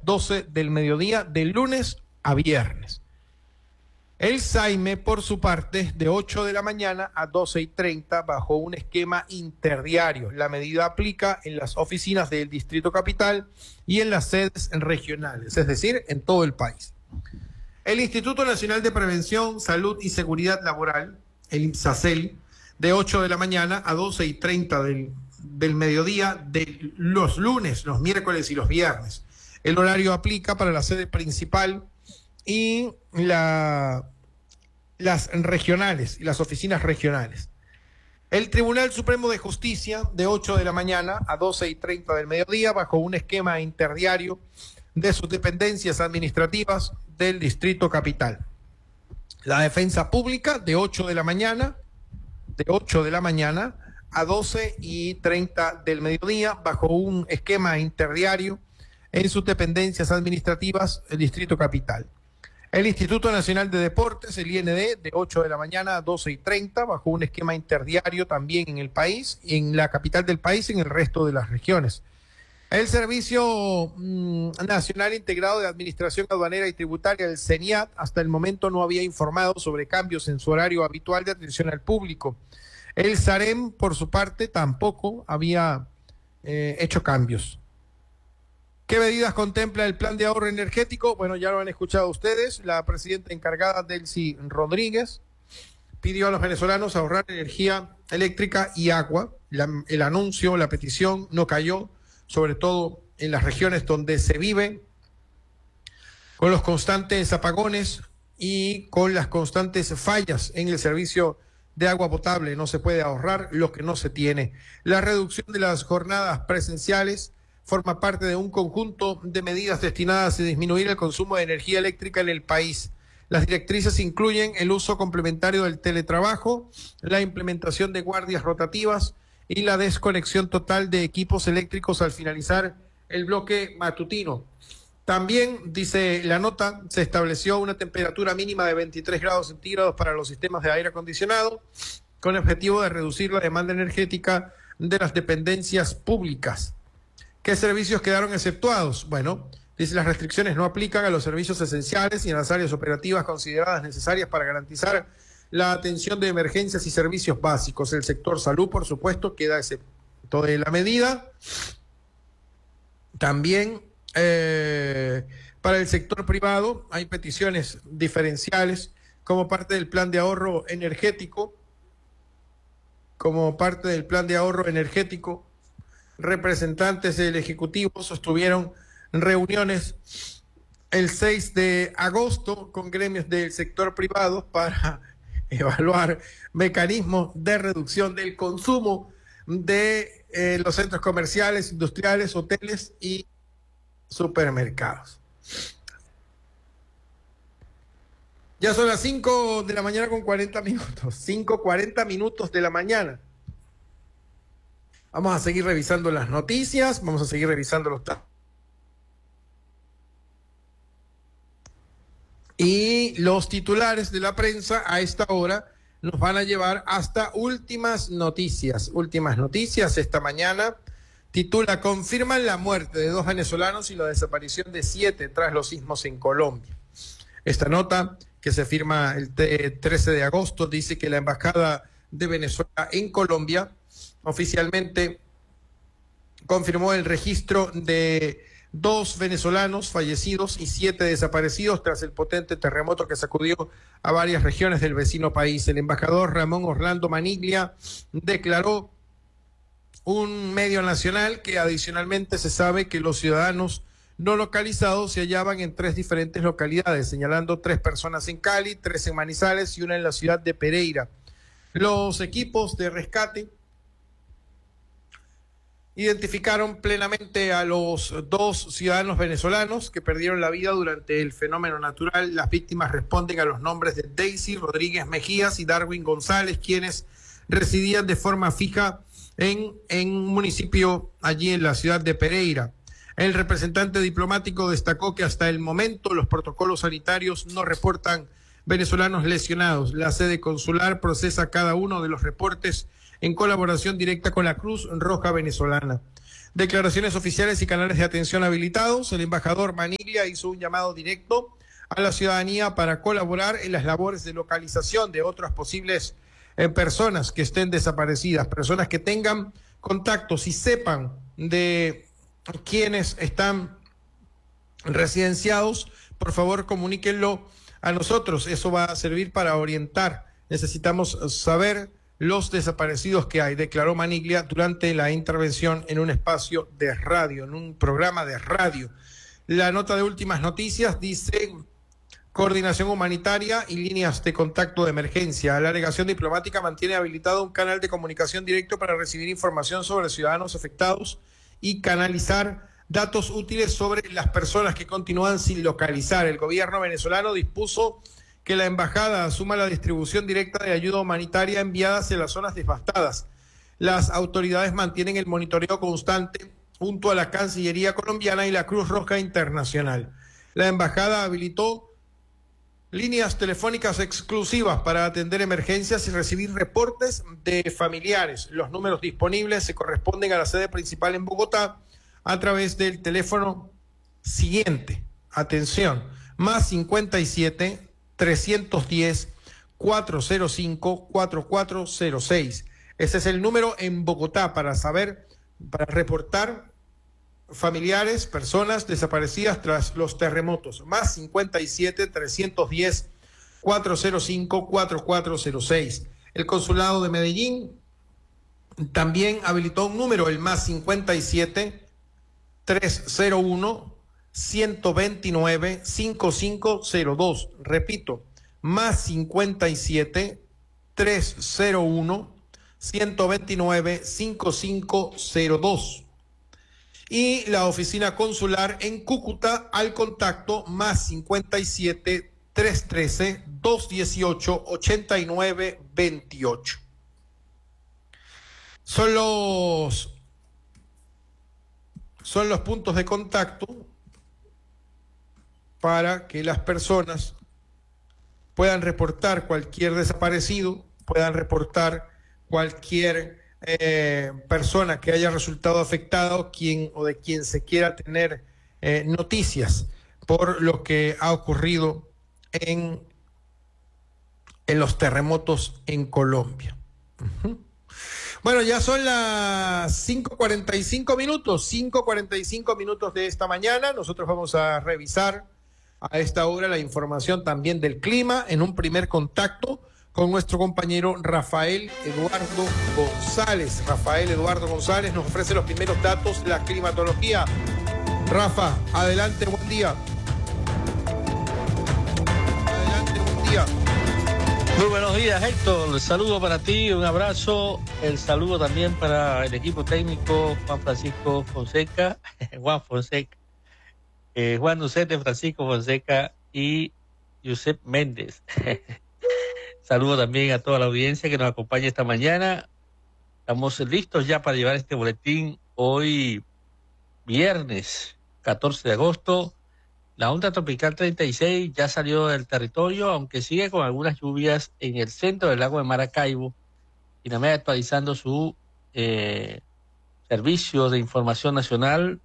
12 del mediodía, de lunes a viernes. El SAIME, por su parte, de 8 de la mañana a 12:30 bajo un esquema interdiario. La medida aplica en las oficinas del Distrito Capital y en las sedes regionales, es decir, en todo el país. El Instituto Nacional de Prevención, Salud y Seguridad Laboral, el INPSACEL, de 8 de la mañana a 12:30 del mediodía de los lunes, los miércoles y los viernes. El horario aplica para la sede principal y las regionales y las oficinas regionales. El Tribunal Supremo de Justicia, de 8 de la mañana a 12:30 del mediodía, bajo un esquema interdiario de sus dependencias administrativas del Distrito Capital. La Defensa Pública, de 8 de la mañana a 12:30 del mediodía, bajo un esquema interdiario en sus dependencias administrativas del Distrito Capital. El Instituto Nacional de Deportes, el IND, de 8 de la mañana a 12:30, bajo un esquema interdiario también en el país, en la capital del país y en el resto de las regiones. El Servicio Nacional Integrado de Administración Aduanera y Tributaria, el CENIAT, hasta el momento no había informado sobre cambios en su horario habitual de atención al público. El SAREM, por su parte, tampoco había hecho cambios. ¿Qué medidas contempla el plan de ahorro energético? Bueno, ya lo han escuchado ustedes. La presidenta encargada, Delcy Rodríguez, pidió a los venezolanos ahorrar energía eléctrica y agua. El anuncio, la petición no cayó, sobre todo en las regiones donde se vive con los constantes apagones y con las constantes fallas en el servicio de agua potable. No se puede ahorrar lo que no se tiene. La reducción de las jornadas presenciales forma parte de un conjunto de medidas destinadas a disminuir el consumo de energía eléctrica en el país. Las directrices incluyen el uso complementario del teletrabajo, la implementación de guardias rotativas y la desconexión total de equipos eléctricos al finalizar el bloque matutino. También, dice la nota, se estableció una temperatura mínima de 23 grados centígrados para los sistemas de aire acondicionado, con el objetivo de reducir la demanda energética de las dependencias públicas. ¿Qué servicios quedaron exceptuados? Bueno, dice, las restricciones no aplican a los servicios esenciales y en las áreas operativas consideradas necesarias para garantizar la atención de emergencias y servicios básicos. El sector salud, por supuesto, queda excepto de la medida. También para el sector privado hay peticiones diferenciales como parte del plan de ahorro energético. Representantes del Ejecutivo sostuvieron reuniones el 6 de agosto con gremios del sector privado para evaluar mecanismos de reducción del consumo de los centros comerciales, industriales, hoteles y supermercados. Ya son las 5 de la mañana con 40 minutos, 5:40 minutos de la mañana. Vamos a seguir revisando las noticias, vamos a seguir revisando los datos. Y los titulares de la prensa a esta hora nos van a llevar hasta últimas noticias. Últimas noticias esta mañana titula: confirman la muerte de 2 venezolanos y la desaparición de 7 tras los sismos en Colombia. Esta nota, que se firma el 13 de agosto, dice que la Embajada de Venezuela en Colombia oficialmente confirmó el registro de 2 venezolanos fallecidos y 7 desaparecidos tras el potente terremoto que sacudió a varias regiones del vecino país. El embajador Ramón Orlando Maniglia declaró un medio nacional que adicionalmente se sabe que los ciudadanos no localizados se hallaban en 3 diferentes localidades, señalando 3 personas en Cali, 3 en Manizales y 1 en la ciudad de Pereira. Los equipos de rescate identificaron plenamente a los 2 ciudadanos venezolanos que perdieron la vida durante el fenómeno natural. Las víctimas responden a los nombres de Daisy Rodríguez Mejías y Darwin González, quienes residían de forma fija en un municipio allí en la ciudad de Pereira. El representante diplomático destacó que hasta el momento los protocolos sanitarios no reportan venezolanos lesionados. La sede consular procesa cada uno de los reportes en colaboración directa con la Cruz Roja Venezolana. Declaraciones oficiales y canales de atención habilitados. El embajador Maniglia hizo un llamado directo a la ciudadanía para colaborar en las labores de localización de otras posibles personas que estén desaparecidas, personas que tengan contactos y sepan de quienes están residenciados. Por favor, comuníquenlo a nosotros. Eso va a servir para orientar. Necesitamos saber los desaparecidos que hay, declaró Maniglia durante la intervención en un espacio de radio, en un programa de radio. La nota de últimas noticias dice: coordinación humanitaria y líneas de contacto de emergencia. La delegación diplomática mantiene habilitado un canal de comunicación directo para recibir información sobre ciudadanos afectados y canalizar datos útiles sobre las personas que continúan sin localizar. El gobierno venezolano dispuso que la embajada asuma la distribución directa de ayuda humanitaria enviada hacia las zonas devastadas. Las autoridades mantienen el monitoreo constante junto a la Cancillería colombiana y la Cruz Roja Internacional. La embajada habilitó líneas telefónicas exclusivas para atender emergencias y recibir reportes de familiares. Los números disponibles se corresponden a la sede principal en Bogotá a través del teléfono siguiente. Atención, más 57 310 405 4406. Ese es el número en Bogotá para reportar familiares, personas desaparecidas tras los terremotos. Más 57 310 405 4406. El consulado de Medellín también habilitó un número, el más 57 301 129 5502. Repito, más 57 301 129 5502. Y la oficina consular en Cúcuta al contacto más 57 313 218 8928. Son los puntos de contacto para que las personas puedan reportar cualquier desaparecido, puedan reportar cualquier persona que haya resultado afectada o de quien se quiera tener noticias por lo que ha ocurrido en los terremotos en Colombia. Uh-huh. Bueno, ya son las 5:45 minutos de esta mañana. Nosotros vamos a revisar a esta hora la información también del clima en un primer contacto con nuestro compañero Rafael Eduardo González. Rafael Eduardo González nos ofrece los primeros datos de la climatología. Rafa, adelante, buen día. Adelante, buen día. Muy buenos días, Héctor. El saludo para ti, un abrazo. El saludo también para el equipo técnico, Juan Francisco Fonseca, Juan Ducete, Francisco Fonseca y Josep Méndez. Saludo también a toda la audiencia que nos acompaña esta mañana. Estamos listos ya para llevar este boletín hoy, viernes 14 de agosto. La onda tropical 36 ya salió del territorio, aunque sigue con algunas lluvias en el centro del lago de Maracaibo. INAMED actualizando su servicio de información nacional.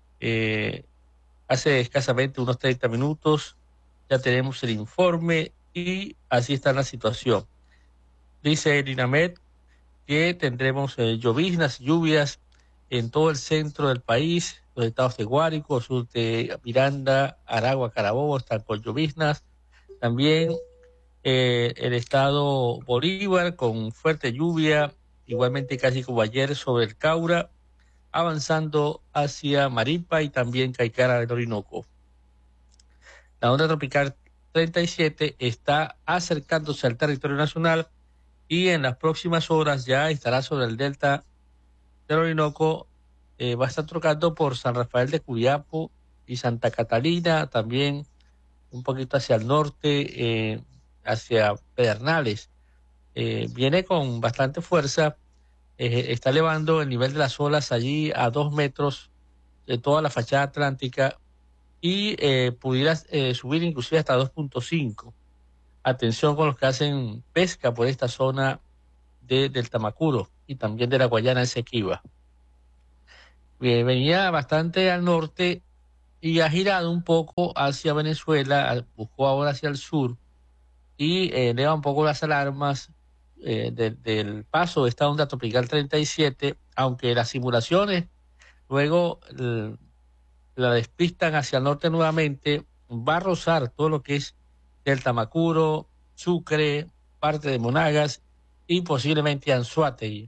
Hace escasamente unos 30 minutos ya tenemos el informe y así está la situación. Dice el INAMED que tendremos lloviznas, lluvias en todo el centro del país, los estados de Guárico, sur de Miranda, Aragua, Carabobo, están con lloviznas. También el estado Bolívar con fuerte lluvia, igualmente casi como ayer sobre el Caura, avanzando hacia Maripa y también Caicara del Orinoco. La onda tropical 37 está acercándose al territorio nacional y en las próximas horas ya estará sobre el delta del Orinoco. Va a estar tocando por San Rafael de Curiapo y Santa Catalina, también un poquito hacia el norte, hacia Pedernales. Viene con bastante fuerza, está elevando el nivel de las olas allí a 2 metros de toda la fachada atlántica y pudiera subir inclusive hasta 2.5. Atención con los que hacen pesca por esta zona del Tamacuro y también de la Guayana Esequiba. venía bastante al norte y ha girado un poco hacia Venezuela, buscó ahora hacia el sur y eleva un poco las alarmas del paso de esta onda tropical 37, aunque las simulaciones luego la despistan hacia el norte nuevamente, va a rozar todo lo que es Delta Macuro, Sucre, parte de Monagas y posiblemente Anzoátegui.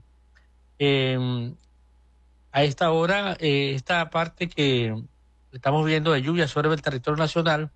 A esta hora, esta parte que estamos viendo de lluvia sobre el territorio nacional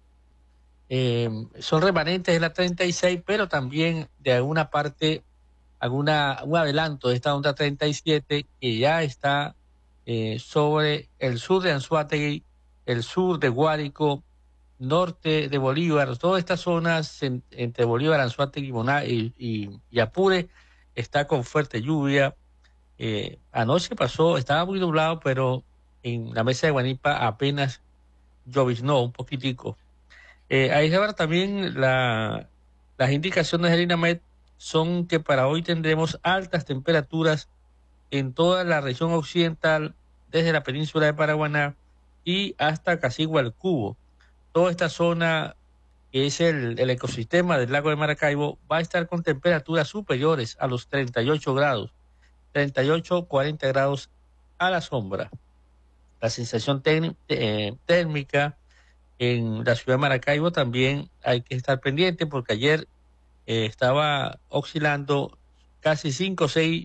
son remanentes de la 36, pero también de alguna parte, un adelanto de esta onda 37 que ya está sobre el sur de Anzoátegui, el sur de Guárico, norte de Bolívar, todas estas zonas entre Bolívar, Anzoátegui y Apure está con fuerte lluvia. Anoche pasó, estaba muy nublado, pero en la mesa de Guanipa apenas lloviznó un poquitico. Ahí ahora también las indicaciones del INAMED son que para hoy tendremos altas temperaturas en toda la región occidental, desde la península de Paraguaná y hasta Casigualcubo. Toda esta zona, que es el ecosistema del lago de Maracaibo, va a estar con temperaturas superiores a los 38 grados, 38, 40 grados a la sombra. La sensación térmica en la ciudad de Maracaibo también hay que estar pendiente porque ayer estaba oscilando casi 5 o 6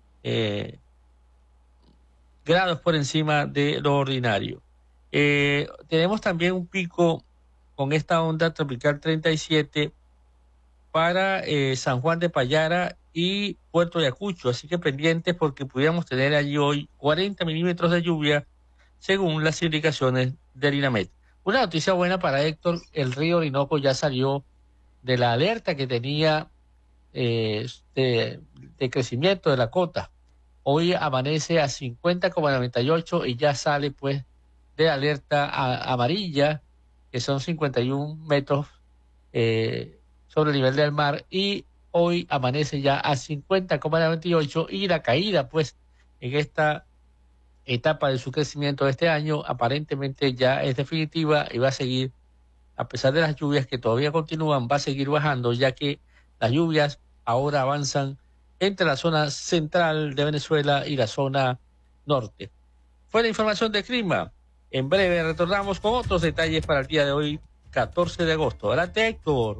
grados por encima de lo ordinario. Tenemos también un pico con esta onda tropical 37 para San Juan de Payara y Puerto Ayacucho, así que pendientes porque pudiéramos tener allí hoy 40 milímetros de lluvia según las indicaciones del INAMED. Una noticia buena para Héctor: el río Orinoco ya salió de la alerta que tenía de crecimiento de la cota. Hoy amanece a 50,98 y ya sale pues de alerta amarilla, que son 51 metros sobre el nivel del mar, y hoy amanece ya a 50,98 y la caída pues en esta etapa de su crecimiento de este año aparentemente ya es definitiva y va a seguir, a pesar de las lluvias que todavía continúan, va a seguir bajando, ya que las lluvias ahora avanzan entre la zona central de Venezuela y la zona norte. Fue la información de clima. En breve retornamos con otros detalles para el día de hoy, 14 de agosto. Adelante, Héctor.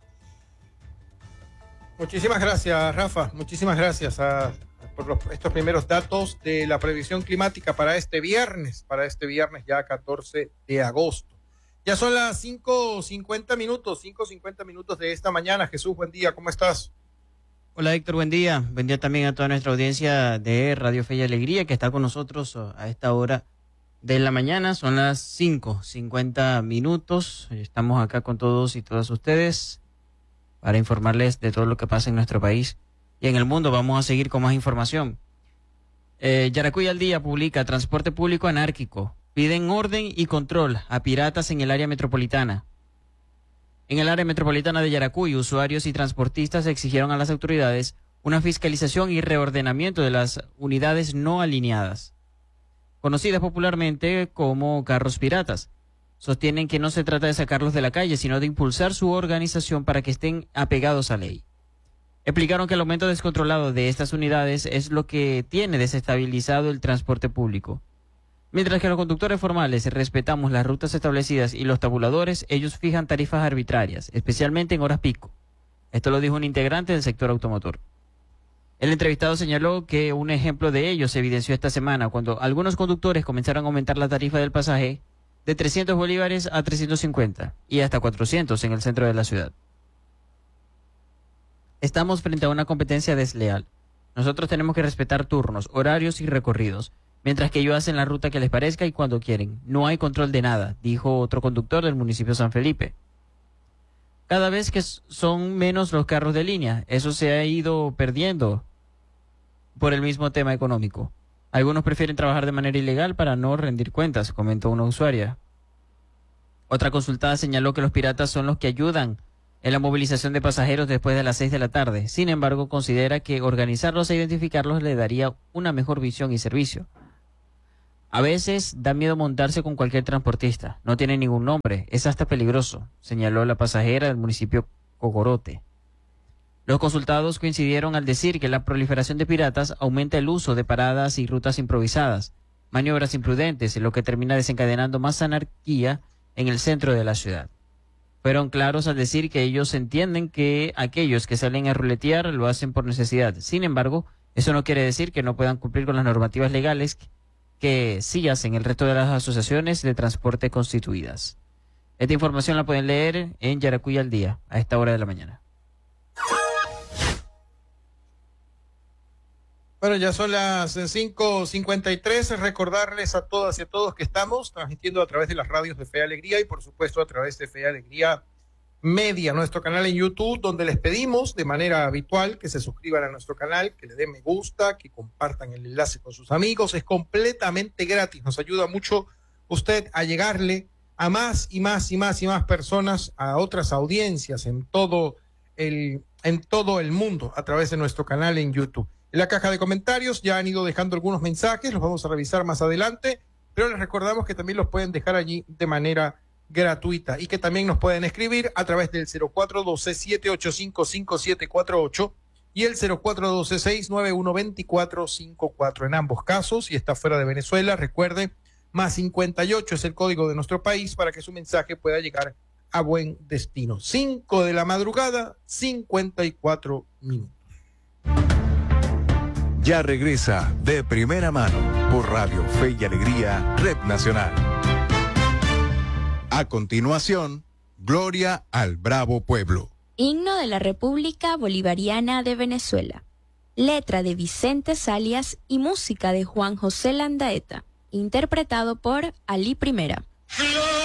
Muchísimas gracias, Rafa. Muchísimas gracias por estos primeros datos de la previsión climática para este viernes ya 14 de agosto. Ya son las 5:50 minutos de esta mañana. Jesús, buen día, ¿cómo estás? Hola Héctor, buen día. Buen día también a toda nuestra audiencia de Radio Fe y Alegría que está con nosotros a esta hora de la mañana. Son las 5:50 minutos. Estamos acá con todos y todas ustedes para informarles de todo lo que pasa en nuestro país y en el mundo. Vamos a seguir con más información. Yaracuy al Día publica: transporte público anárquico. Piden orden y control a piratas en el área metropolitana. En el área metropolitana de Yaracuy, usuarios y transportistas exigieron a las autoridades una fiscalización y reordenamiento de las unidades no alineadas, conocidas popularmente como carros piratas. Sostienen que no se trata de sacarlos de la calle, sino de impulsar su organización para que estén apegados a ley. Explicaron que el aumento descontrolado de estas unidades es lo que tiene desestabilizado el transporte público. Mientras que los conductores formales respetamos las rutas establecidas y los tabuladores, ellos fijan tarifas arbitrarias, especialmente en horas pico. Esto lo dijo un integrante del sector automotor. El entrevistado señaló que un ejemplo de ello se evidenció esta semana cuando algunos conductores comenzaron a aumentar la tarifa del pasaje de 300 bolívares a 350 y hasta 400 en el centro de la ciudad. Estamos frente a una competencia desleal. Nosotros tenemos que respetar turnos, horarios y recorridos, mientras que ellos hacen la ruta que les parezca y cuando quieren. No hay control de nada, dijo otro conductor del municipio de San Felipe. Cada vez que son menos los carros de línea, eso se ha ido perdiendo por el mismo tema económico. Algunos prefieren trabajar de manera ilegal para no rendir cuentas, comentó una usuaria. Otra consultada señaló que los piratas son los que ayudan en la movilización de pasajeros después de las 6 de la tarde. Sin embargo, considera que organizarlos e identificarlos le daría una mejor visión y servicio. A veces da miedo montarse con cualquier transportista. No tiene ningún nombre. Es hasta peligroso, señaló la pasajera del municipio Cogorote. Los consultados coincidieron al decir que la proliferación de piratas aumenta el uso de paradas y rutas improvisadas, maniobras imprudentes, lo que termina desencadenando más anarquía en el centro de la ciudad. Fueron claros al decir que ellos entienden que aquellos que salen a ruletear lo hacen por necesidad. Sin embargo, eso no quiere decir que no puedan cumplir con las normativas legales que sí hacen el resto de las asociaciones de transporte constituidas. Esta información la pueden leer en Yaracuy al Día, a esta hora de la mañana. Bueno, ya son las 5:53. Recordarles a todas y a todos que estamos transmitiendo a través de las radios de Fe y Alegría y por supuesto a través de Fe y Alegría Media, nuestro canal en YouTube, donde les pedimos de manera habitual que se suscriban a nuestro canal, que le den me gusta, que compartan el enlace con sus amigos. Es completamente gratis, nos ayuda mucho usted a llegarle a más y más y más y más personas, a otras audiencias en todo el mundo a través de nuestro canal en YouTube. En la caja de comentarios ya han ido dejando algunos mensajes, los vamos a revisar más adelante, pero les recordamos que también los pueden dejar allí de manera gratuita y que también nos pueden escribir a través del 0412-785-5748 y el 0412-691-2454. En ambos casos, si está fuera de Venezuela, recuerde, más 58 es el código de nuestro país para que su mensaje pueda llegar a buen destino. 5 de la madrugada, 54 minutos. Ya regresa De Primera Mano por Radio Fe y Alegría, Red Nacional. A continuación, Gloria al Bravo Pueblo. Himno de la República Bolivariana de Venezuela. Letra de Vicente Salias y música de Juan José Landaeta. Interpretado por Ali Primera.